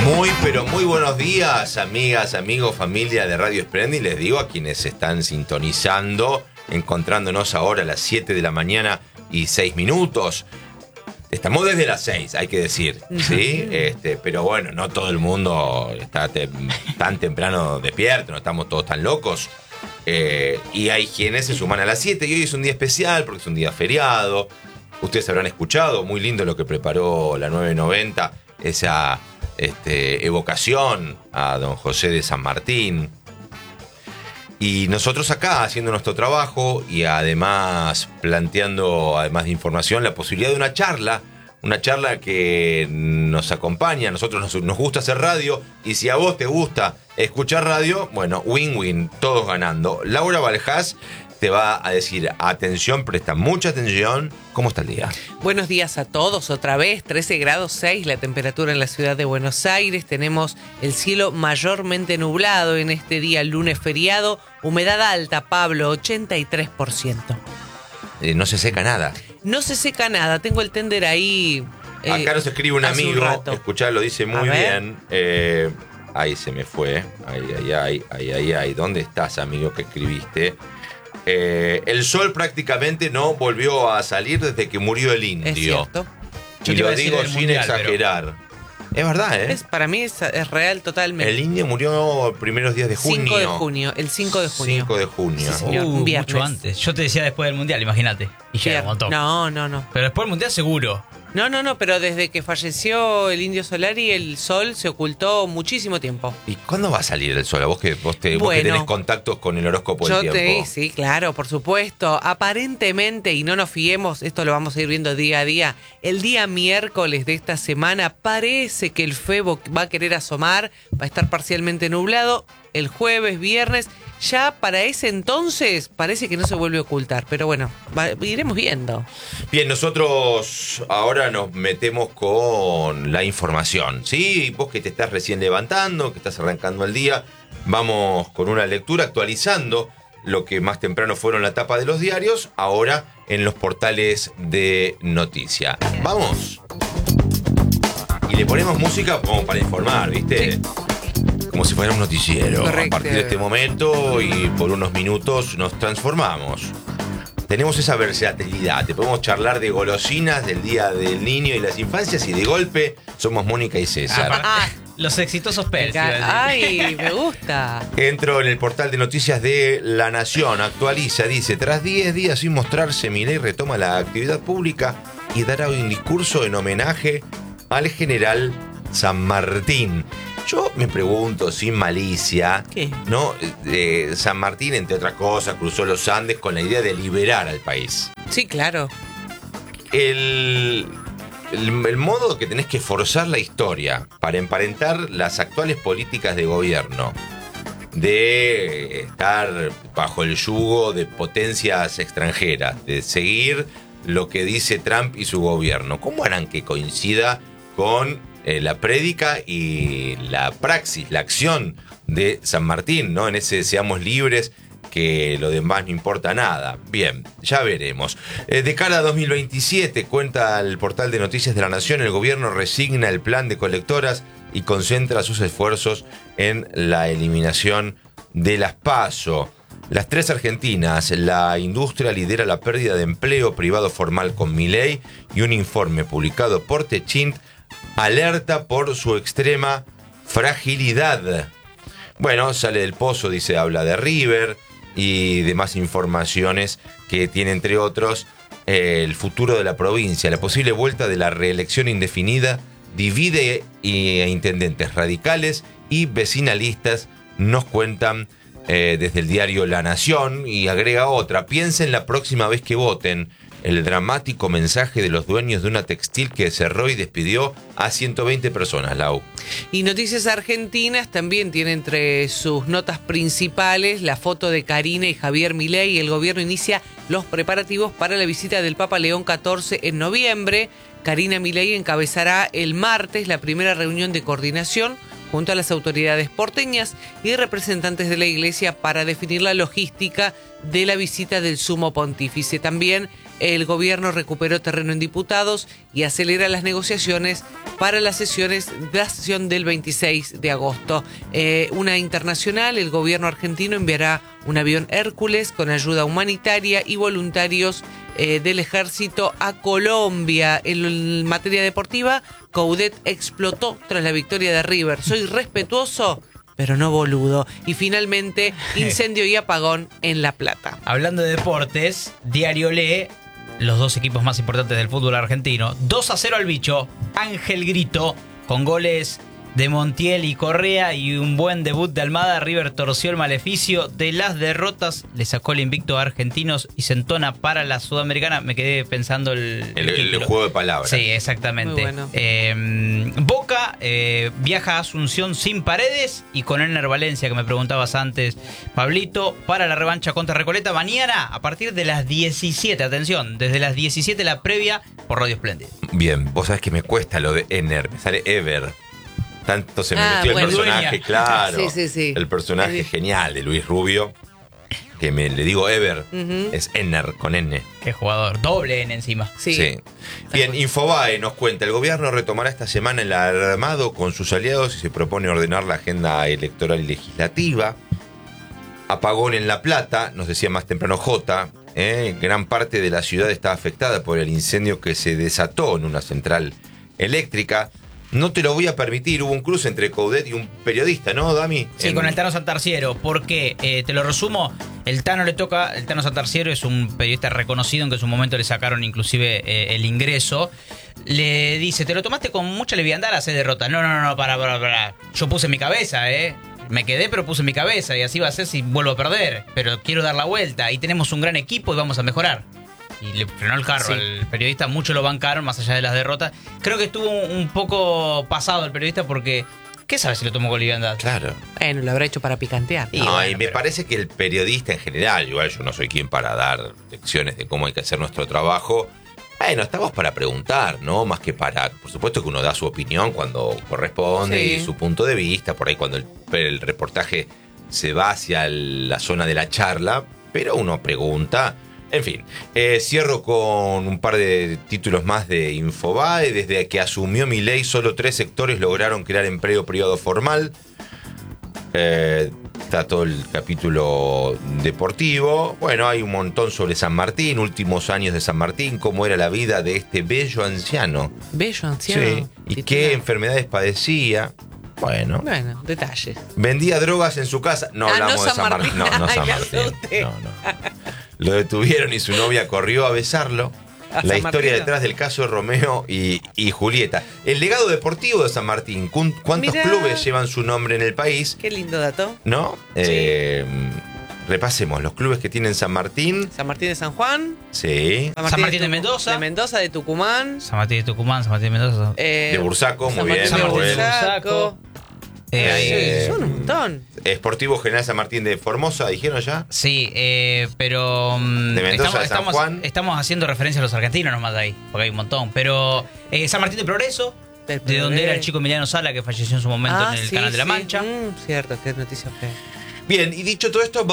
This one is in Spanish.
Muy, pero muy buenos días, amigas, amigos, familia de Radio Splendid. Les digo a quienes están sintonizando, encontrándonos ahora a las 7 de la mañana y 6 minutos. Estamos desde las 6, hay que decir, ¿sí? Pero bueno, no todo el mundo está tan temprano despierto, no estamos todos tan locos. Y hay quienes se suman a las 7 y hoy es un día especial porque es un día feriado. Ustedes habrán escuchado, muy lindo lo que preparó la 990, esa evocación a don José de San Martín. Y nosotros acá haciendo nuestro trabajo y además planteando, además de información, la posibilidad de una charla que nos acompaña. A nosotros nos gusta hacer radio y si a vos te gusta escuchar radio, bueno, win-win, todos ganando. Laura Baljás te va a decir, atención, presta mucha atención, ¿cómo está el día? Buenos días a todos, otra vez, 13 grados 6 la temperatura en la ciudad de Buenos Aires. Tenemos el cielo mayormente nublado en este día, lunes feriado. Humedad alta, Pablo, 83%. No se seca nada. No se seca nada, tengo el tender ahí. Acá nos escribe un amigo, escuchá, lo dice muy bien. Ahí se me fue, ahí, ¿dónde estás, amigo, que escribiste? El sol prácticamente no volvió a salir desde que murió el indio. Es cierto. Y lo digo sin mundial, exagerar. Pero... Es verdad, ¿eh? Para mí es real totalmente. El indio murió los primeros días de junio. El 5 de junio. 5 de junio. Sí, señor. Mucho antes. Yo te decía después del mundial, imagínate. Y ya un montón. No. Pero después del mundial seguro. No, pero desde que falleció el Indio Solari, el sol se ocultó muchísimo tiempo. ¿Y cuándo va a salir el sol? Vos que tenés contactos con el horóscopo del tiempo. Sí, claro, por supuesto. Aparentemente, y no nos fiemos, esto lo vamos a ir viendo día a día, el día miércoles de esta semana parece que el Febo va a querer asomar, va a estar parcialmente nublado. El jueves, viernes, ya para ese entonces parece que no se vuelve a ocultar. Pero bueno, iremos viendo. Bien, nosotros ahora nos metemos con la información, ¿sí? Vos que te estás recién levantando, que estás arrancando el día, vamos con una lectura actualizando lo que más temprano fueron la tapa de los diarios, ahora en los portales de noticia. ¡Vamos! Y le ponemos música como para informar, ¿viste? Sí. Como si fuera un noticiero. Correcto. A partir de este momento y por unos minutos nos transformamos. Tenemos esa versatilidad. Te podemos charlar de golosinas del Día del Niño y las Infancias y de golpe somos Mónica y César. Los exitosos Pels. Ay, me gusta. Entro en el portal de noticias de La Nación. Actualiza, dice, tras 10 días sin mostrarse, Milei retoma la actividad pública y dará hoy un discurso en homenaje al general San Martín. Yo me pregunto, sin malicia, ¿qué? ¿No? San Martín, entre otras cosas, cruzó los Andes con la idea de liberar al país. Sí, claro. El modo que tenés que forzar la historia para emparentar las actuales políticas de gobierno, de estar bajo el yugo de potencias extranjeras, de seguir lo que dice Trump y su gobierno, ¿cómo harán que coincida con la prédica y la praxis, la acción de San Martín, ¿no? En ese seamos libres, que lo demás no importa nada? Bien, ya veremos. De cara a 2027, cuenta el portal de noticias de La Nación, el gobierno resigna el plan de colectoras y concentra sus esfuerzos en la eliminación de las PASO. Las tres argentinas, la industria lidera la pérdida de empleo privado formal con Milei y un informe publicado por Techint alerta por su extrema fragilidad. Bueno, sale del pozo, dice, habla de River y demás informaciones que tiene, entre otros, el futuro de la provincia. La posible vuelta de la reelección indefinida divide a intendentes radicales y vecinalistas, nos cuentan desde el diario La Nación, y agrega otra: piensen la próxima vez que voten. El dramático mensaje de los dueños de una textil que cerró y despidió a 120 personas, Lau. Y Noticias Argentinas también tiene entre sus notas principales la foto de Karina y Javier Milei. El gobierno inicia los preparativos para la visita del Papa León XIV en noviembre. Karina Milei encabezará el martes la primera reunión de coordinación junto a las autoridades porteñas y representantes de la Iglesia para definir la logística de la visita del Sumo Pontífice. También el gobierno recuperó terreno en diputados y acelera las negociaciones para las sesiones de la sesión del 26 de agosto. Una internacional, el gobierno argentino enviará un avión Hércules con ayuda humanitaria y voluntarios del ejército a Colombia. En materia deportiva, Coudet explotó tras la victoria de River. Soy respetuoso, pero no boludo. Y finalmente, incendio y apagón en La Plata. Hablando de deportes, Diario lee los dos equipos más importantes del fútbol argentino. 2-0 al bicho, Ángel Grito, con goles de Montiel y Correa y un buen debut de Almada. River torció el maleficio de las derrotas, le sacó el invicto a Argentinos y se entona para la Sudamericana. Me quedé pensando el juego de palabras. Sí, exactamente. Muy bueno. Boca viaja a Asunción sin Paredes y con Ener Valencia, que me preguntabas antes, Pablito, para la revancha contra Recoleta mañana a partir de las 17. Atención, desde las 17 la previa por Radio Espléndida. Bien, vos sabés que me cuesta lo de Ener, me sale Ever. Tanto se me metió bueno. el personaje, claro. Sí. El personaje genial de Luis Rubio, que le digo Ever, es Ener con N. Qué jugador, doble N encima. Sí. Bien, Infobae nos cuenta, el gobierno retomará esta semana el armado con sus aliados y se propone ordenar la agenda electoral y legislativa. Apagón en La Plata, nos decía más temprano J. Gran parte de la ciudad está afectada por el incendio que se desató en una central eléctrica. No te lo voy a permitir, hubo un cruce entre Coudet y un periodista, ¿no, Dami? Sí, con el Tano Santarciero, porque, te lo resumo, el Tano Santarciero es un periodista reconocido en que en su momento le sacaron inclusive el ingreso. Le dice, te lo tomaste con mucha leviandad la derrota. No, para. Yo puse mi cabeza, me quedé, pero puse mi cabeza y así va a ser si vuelvo a perder. Pero quiero dar la vuelta y tenemos un gran equipo y vamos a mejorar. Y le frenó el carro al periodista, mucho lo bancaron, más allá de las derrotas. Creo que estuvo un poco pasado el periodista porque, ¿qué sabe si lo tomó con liviandad? Claro. Bueno, lo habrá hecho para picantear. Y me parece que el periodista en general, igual yo no soy quien para dar lecciones de cómo hay que hacer nuestro trabajo. Bueno, estamos para preguntar, ¿no? Más que para... Por supuesto que uno da su opinión cuando corresponde y su punto de vista, por ahí cuando el reportaje se va hacia la zona de la charla, pero uno pregunta... En fin, cierro con un par de títulos más de Infobae. Desde que asumió Milei, solo 3 sectores lograron crear empleo privado formal. Está todo el capítulo deportivo. Bueno, hay un montón sobre San Martín, últimos años de San Martín, cómo era la vida de este bello anciano. Bello anciano. Sí, y qué enfermedades padecía. Bueno, detalles. Vendía drogas en su casa. No hablamos de San Martín. No, San Martín. No. Lo detuvieron y su novia corrió a besarlo. La historia detrás del caso de Romeo y Julieta. El legado deportivo de San Martín. ¿Cuántos clubes llevan su nombre en el país? Qué lindo dato. ¿No? Sí. Repasemos los clubes que tienen San Martín. San Martín de San Juan. Sí. San Martín de Mendoza. De Mendoza, de Tucumán. San Martín de Tucumán, San Martín de Mendoza. De Bursaco, muy bien. San Martín de Bursaco. Son un montón. Esportivo General San Martín de Formosa, ¿dijeron ya? Sí, pero... de Mendoza, de San Juan. Estamos haciendo referencia a los argentinos nomás de ahí, porque hay un montón. Pero San Martín de Progreso, de donde era el chico Emiliano Sala, que falleció en su momento en el Canal de la Mancha. Cierto, qué noticia fea. Bien, y dicho todo esto...